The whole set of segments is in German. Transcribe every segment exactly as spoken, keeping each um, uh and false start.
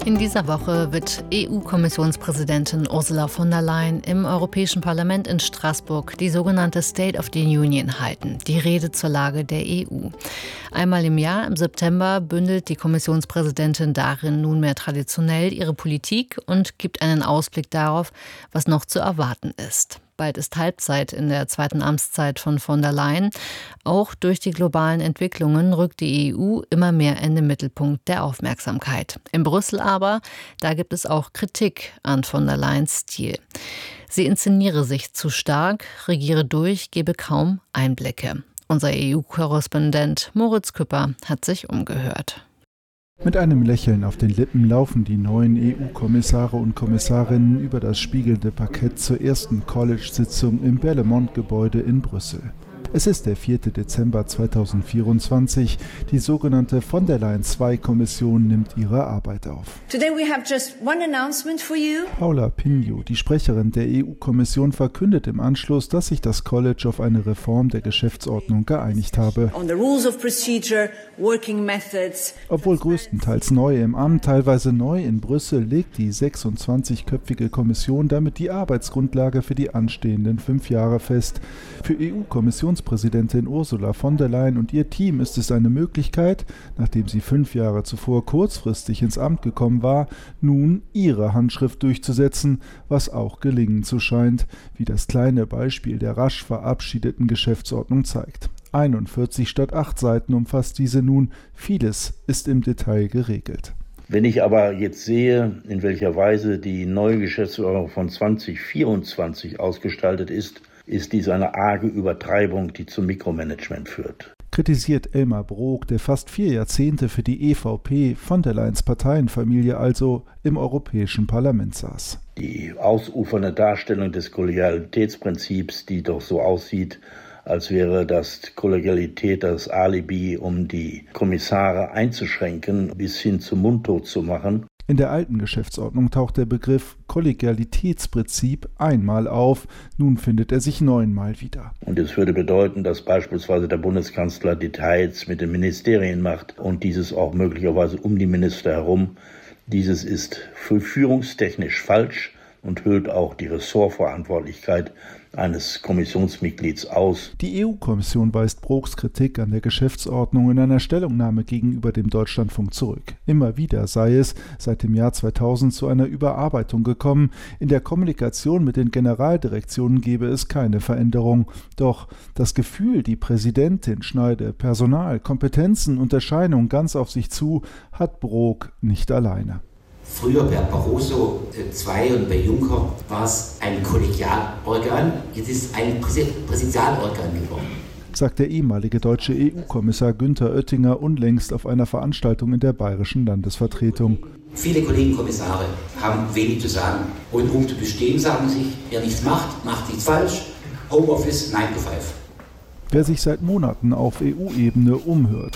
In dieser Woche wird E U-Kommissionspräsidentin Ursula von der Leyen im Europäischen Parlament in Straßburg die sogenannte State of the Union halten, die Rede zur Lage der E U. Einmal im Jahr, im September, bündelt die Kommissionspräsidentin darin nunmehr traditionell ihre Politik und gibt einen Ausblick darauf, was noch zu erwarten ist. Bald ist Halbzeit in der zweiten Amtszeit von von der Leyen. Auch durch die globalen Entwicklungen rückt die E U immer mehr in den Mittelpunkt der Aufmerksamkeit. In Brüssel aber, da gibt es auch Kritik an von der Leyens Stil. Sie inszeniere sich zu stark, regiere durch, gebe kaum Einblicke. Unser E U-Korrespondent Moritz Küpper hat sich umgehört. Mit einem Lächeln auf den Lippen laufen die neuen E U-Kommissare und Kommissarinnen über das spiegelnde Parkett zur ersten College-Sitzung im Berlaymont-Gebäude in Brüssel. Es ist der vierte Dezember zweitausendvierundzwanzig. Die sogenannte von der Leyen zwei Kommission nimmt ihre Arbeit auf. Today we have just one announcement for you. Paula Pinho, die Sprecherin der E U-Kommission, verkündet im Anschluss, dass sich das College auf eine Reform der Geschäftsordnung geeinigt habe. On the rules of procedure, working methods. Obwohl größtenteils neu im Amt, teilweise neu in Brüssel, legt die sechsundzwanzigköpfige Kommission damit die Arbeitsgrundlage für die anstehenden fünf Jahre fest. Für E U-Kommissionspräsidentin Ursula von der Leyen und ihr Team ist es eine Möglichkeit, nachdem sie fünf Jahre zuvor kurzfristig ins Amt gekommen war, nun ihre Handschrift durchzusetzen, was auch gelingen zu scheint, wie das kleine Beispiel der rasch verabschiedeten Geschäftsordnung zeigt. einundvierzig statt acht Seiten umfasst diese nun, vieles ist im Detail geregelt. Wenn ich aber jetzt sehe, in welcher Weise die neue Geschäftsordnung von zweitausendvierundzwanzig ausgestaltet ist, ist dies eine arge Übertreibung, die zum Mikromanagement führt. Kritisiert Elmar Brok, der fast vier Jahrzehnte für die E V P, von der Leyens Parteienfamilie also, im Europäischen Parlament saß. Die ausufernde Darstellung des Kollegialitätsprinzips, die doch so aussieht, als wäre das Kollegialität das Alibi, um die Kommissare einzuschränken, bis hin zum Mundtot zu machen. In der alten Geschäftsordnung taucht der Begriff Kollegialitätsprinzip einmal auf, nun findet er sich neunmal wieder. Und es würde bedeuten, dass beispielsweise der Bundeskanzler Details mit den Ministerien macht und dieses auch möglicherweise um die Minister herum. Dieses ist führungstechnisch falsch und hüllt auch die Ressortverantwortlichkeit eines Kommissionsmitglieds aus. Die E U-Kommission weist Broks Kritik an der Geschäftsordnung in einer Stellungnahme gegenüber dem Deutschlandfunk zurück. Immer wieder sei es seit dem Jahr zweitausend zu einer Überarbeitung gekommen. In der Kommunikation mit den Generaldirektionen gebe es keine Veränderung. Doch das Gefühl, die Präsidentin schneide Personal, Kompetenzen und Erscheinungen ganz auf sich zu, hat Brok nicht alleine. Früher bei Barroso zwei und bei Juncker war es ein Kollegialorgan, jetzt ist ein Präsidialorgan geworden. Sagt der ehemalige deutsche E U-Kommissar Günther Oettinger unlängst auf einer Veranstaltung in der bayerischen Landesvertretung. Viele Kollegen Kommissare haben wenig zu sagen und um zu bestehen sagen sich, wer nichts macht, macht nichts falsch, Homeoffice nine to five. Wer sich seit Monaten auf E U-Ebene umhört,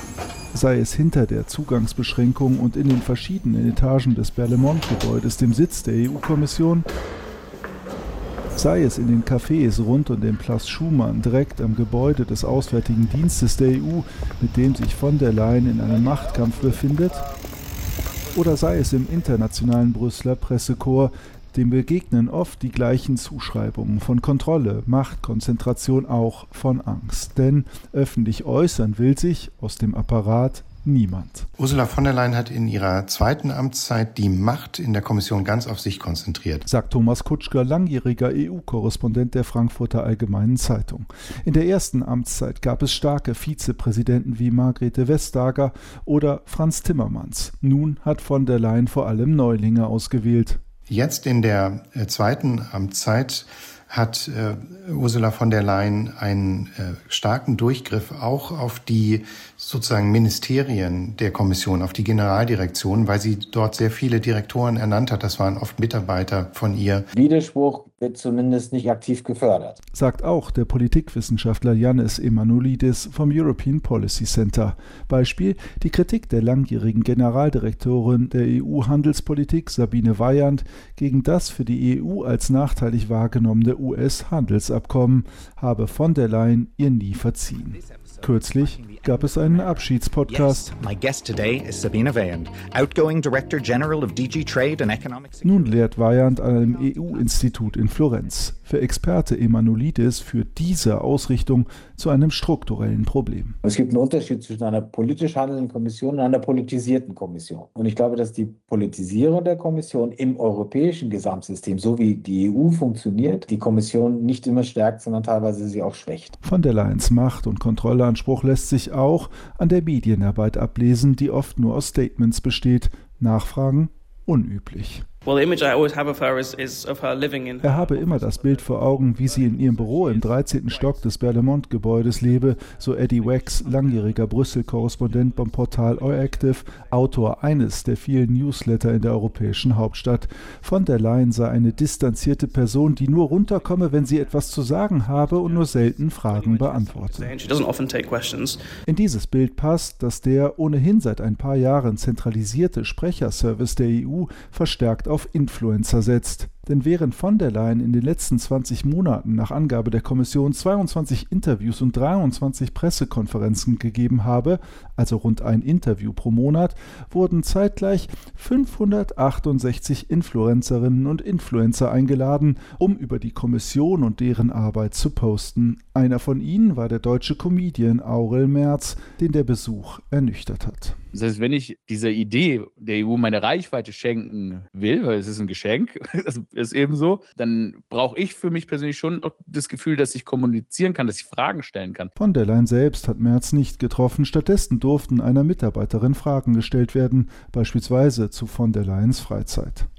sei es hinter der Zugangsbeschränkung und in den verschiedenen Etagen des Berlaymont-Gebäudes, dem Sitz der E U-Kommission, sei es in den Cafés rund um den Place Schumann, direkt am Gebäude des Auswärtigen Dienstes der E U, mit dem sich von der Leyen in einem Machtkampf befindet, oder sei es im internationalen Brüsseler Pressekorps, dem begegnen oft die gleichen Zuschreibungen von Kontrolle, Machtkonzentration, auch von Angst. Denn öffentlich äußern will sich aus dem Apparat niemand. Ursula von der Leyen hat in ihrer zweiten Amtszeit die Macht in der Kommission ganz auf sich konzentriert, sagt Thomas Kutschger, langjähriger E U-Korrespondent der Frankfurter Allgemeinen Zeitung. In der ersten Amtszeit gab es starke Vizepräsidenten wie Margrethe Vestager oder Franz Timmermans. Nun hat von der Leyen vor allem Neulinge ausgewählt. Jetzt in der äh, zweiten Amtszeit hat äh, Ursula von der Leyen einen äh, starken Durchgriff auch auf die sozusagen Ministerien der Kommission, auf die Generaldirektionen, weil sie dort sehr viele Direktoren ernannt hat. Das waren oft Mitarbeiter von ihr. Widerspruch wird zumindest nicht aktiv gefördert. Sagt auch der Politikwissenschaftler Yannis Emanuelidis vom European Policy Center. Beispiel die Kritik der langjährigen Generaldirektorin der E U-Handelspolitik Sabine Weyand gegen das für die E U als nachteilig wahrgenommene U S-Handelsabkommen habe von der Leyen ihr nie verziehen. Kürzlich gab es einen Abschiedspodcast. Nun lehrt Weyand an einem E U-Institut in Florenz. Für Experte Emanuelidis führt diese Ausrichtung zu einem strukturellen Problem. Es gibt einen Unterschied zwischen einer politisch handelnden Kommission und einer politisierten Kommission. Und ich glaube, dass die Politisierung der Kommission im europäischen Gesamtsystem, so wie die E U funktioniert, die Kommission nicht immer stärkt, sondern teilweise sie auch schwächt. Von der Leyens Macht- und Kontrolleanspruch lässt sich auch an der Medienarbeit ablesen, die oft nur aus Statements besteht. Nachfragen unüblich. Er habe immer das Bild vor Augen, wie sie in ihrem Büro im dreizehnten Stock des Berlaymont-Gebäudes lebe, so Eddie Wax, langjähriger Brüssel-Korrespondent beim Portal Euactiv, Autor eines der vielen Newsletter in der europäischen Hauptstadt. Von der Leyen sei eine distanzierte Person, die nur runterkomme, wenn sie etwas zu sagen habe und nur selten Fragen beantworte. In dieses Bild passt, dass der ohnehin seit ein paar Jahren zentralisierte Sprecherservice der E U verstärkt auf Influencer setzt. Denn während von der Leyen in den letzten zwanzig Monaten nach Angabe der Kommission zweiundzwanzig Interviews und dreiundzwanzig Pressekonferenzen gegeben habe, also rund ein Interview pro Monat, wurden zeitgleich fünfhundertachtundsechzig Influencerinnen und Influencer eingeladen, um über die Kommission und deren Arbeit zu posten. Einer von ihnen war der deutsche Comedian Aurel Merz, den der Besuch ernüchtert hat. Das heißt, wenn ich dieser Idee der E U meine Reichweite schenken will, weil es ist ein Geschenk, das ist eben so, dann brauche ich für mich persönlich schon das Gefühl, dass ich kommunizieren kann, dass ich Fragen stellen kann. Von der Leyen selbst hat Merz nicht getroffen. Stattdessen durften einer Mitarbeiterin Fragen gestellt werden, beispielsweise zu von der Leyens Freizeit.